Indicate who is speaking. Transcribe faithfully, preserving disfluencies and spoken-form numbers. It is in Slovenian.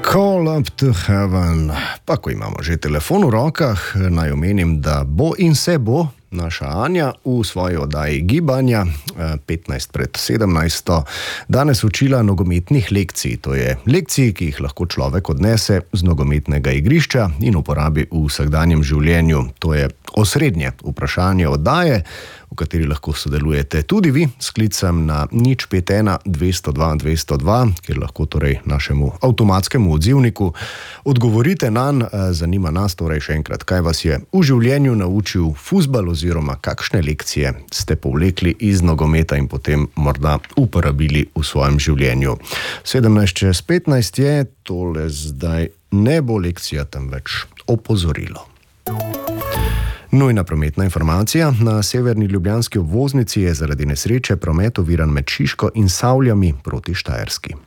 Speaker 1: Call up to heaven. Pa ko imamo že telefon v rokah, naj omenim, da bo in se bo naša Anja v svoji oddaji Gibanja petnajst pred sedemnajsto danes učila nogometnih lekcij. To je lekcij, ki jih lahko človek odnese z nogometnega igrišča in uporabi v vsakdanjem življenju. To je osrednje vprašanje oddaje, v kateri lahko sodelujete tudi vi s klicem na nič pet ena dvesto dva dvesto dva, kjer lahko torej našemu avtomatskemu odzivniku odgovorite nanj. Zanima nas torej še enkrat, kaj vas je v življenju naučil fuzbal oziroma kakšne lekcije ste povlekli iz nogometa in potem morda uporabili v svojem življenju. sedemnajst čez petnajst je, tole zdaj ne bo lekcija, temveč opozorilo. Nujna prometna informacija. Na severni ljubljanski obvoznici je zaradi nesreče promet oviran med Šiško in Savljami proti Štajerski.